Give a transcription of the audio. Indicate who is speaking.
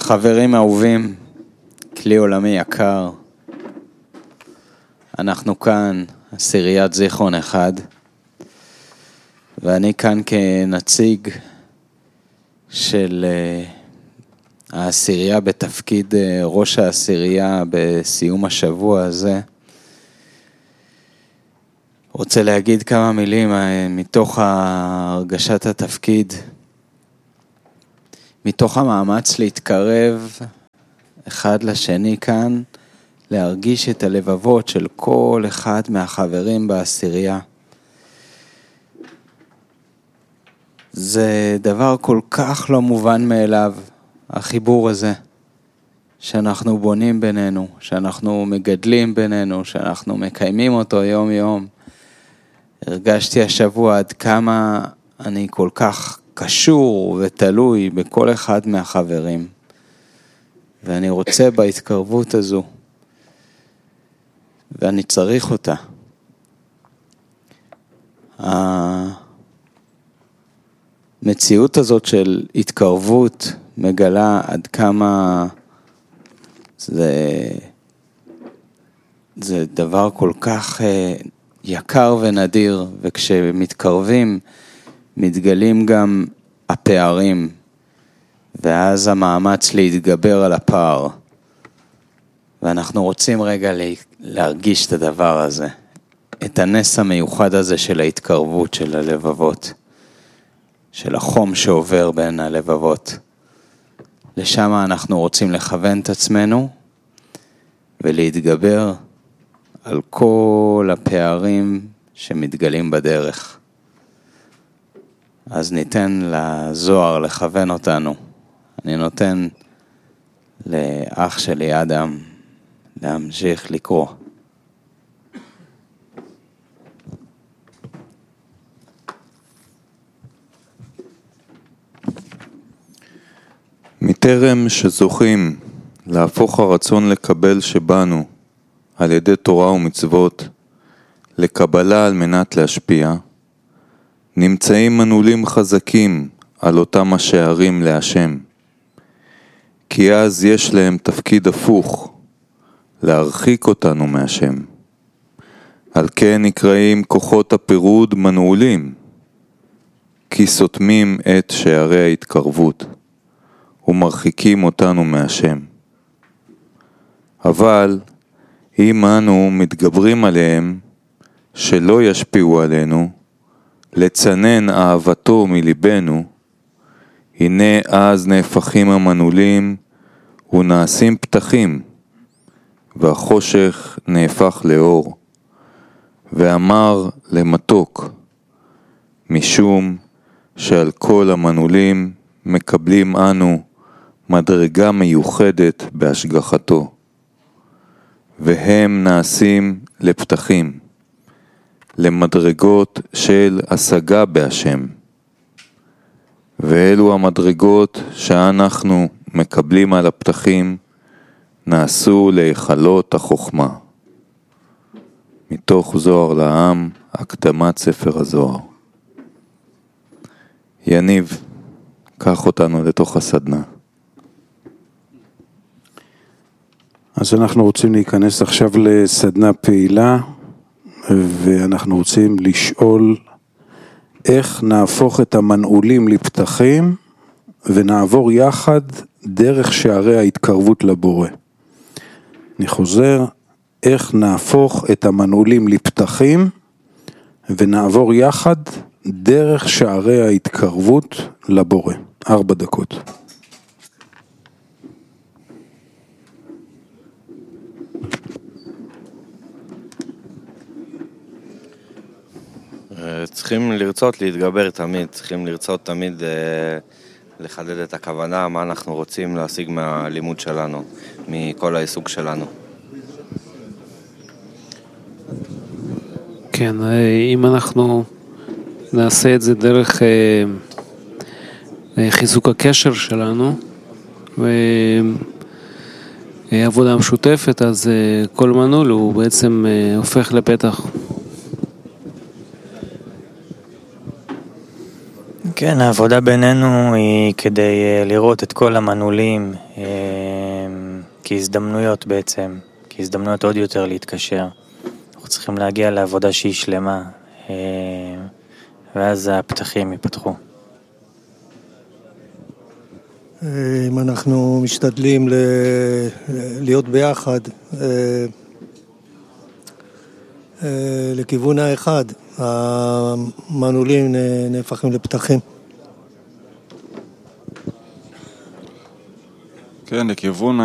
Speaker 1: חברים אהובים, כלי עולמי יקר, אנחנו כאן, עשיריית זיכרון אחד, ואני כאן כנציג של העשירייה בתפקיד ראש העשירייה בסיום השבוע הזה. רוצה להגיד כמה מילים מתוך הרגשת התפקיד, מתוך המאמץ להתקרב אחד לשני כאן, להרגיש את הלבבות של כל אחד מהחברים בעשירייה. זה דבר כל כך לא מובן מאליו, החיבור הזה, שאנחנו בונים בינינו, שאנחנו מגדלים בינינו, שאנחנו מקיימים אותו יום יום. הרגשתי השבוע עד כמה אני כל כך קשור ותלוי בכל אחד מהחברים. ואני רוצה בהתקרבות הזו, ואני צריך אותה. המציאות הזאת של התקרבות מגלה עד כמה זה דבר כל כך יקר ונדיר, וכשמתקרבים מתגלים גם הפערים, ואז המאמץ להתגבר על הפער. ואנחנו רוצים רגע להרגיש את הדבר הזה, את הנס המיוחד הזה של ההתקרבות של הלבבות, של החום שעובר בין הלבבות. לשם אנחנו רוצים לכוון את עצמנו, ולהתגבר על כל הפערים שמתגלים בדרך. אז ניתן לזוהר לכוון אותנו. אני נותן לאח שלי אדם להמשיך לקרוא.
Speaker 2: מטרם שזוכים להפוך הרצון לקבל שבנו על ידי תורה ומצוות לקבלה על מנת להשפיע, נמצאים מנעולים חזקים על אותם השערים להשם, כי אז יש להם תפקיד הפוך, להרחיק אותנו מהשם. על כן נקראים כוחות הפירוד מנעולים, כי סותמים את שערי ההתקרבות ומרחיקים אותנו מהשם. אבל אם אנו מתגברים עליהם שלא ישפיעו עלינו, לצנן אהבתו מליבנו, הנה אז נהפכים המנעולים ונעשים פתחים, והחושך נהפך לאור, ואמר למתוק, משום שעל כל המנעולים מקבלים אנו מדרגה מיוחדת בהשגחתו, והם נעשים לפתחים, למדרגות של השגה בהשם. ואלו המדרגות שאנחנו מקבלים על הפתחים נעשו להיכלות החוכמה. מתוך זוהר לעם, הקדמת ספר הזוהר. יניב, קח אותנו לתוך הסדנה.
Speaker 3: אז אנחנו רוצים להיכנס עכשיו לסדנה פעילה, ואנחנו רוצים לשאול איך נהפוך את המנעולים לפתחים, ונעבור יחד דרך שערי ההתקרבות לבורא. אני חוזר, איך נהפוך את המנעולים לפתחים, ונעבור יחד דרך שערי ההתקרבות לבורא. 4 דקות.
Speaker 4: צריכים לרצות להתגבר תמיד, צריכים לרצות תמיד לחדד את הכוונה, מה אנחנו רוצים להשיג מהלימוד שלנו, מכל העיסוק שלנו.
Speaker 5: כן, אם אנחנו נעשה את זה דרך חיזוק הקשר שלנו ועבודה משותפת, אז כל מנעול הוא בעצם הופך לפתח.
Speaker 6: כן, העבודה בינינו היא כדי לראות את כל המנעולים כהזדמנויות בעצם, כהזדמנויות עוד יותר להתקשר. אנחנו צריכים להגיע לעבודה שהיא שלמה, ואז הפתחים ייפתחו.
Speaker 7: אם אנחנו משתדלים להיות ביחד לכיוון האחד, המנעולים נהפכים לפתחים.
Speaker 2: כן, לכיוון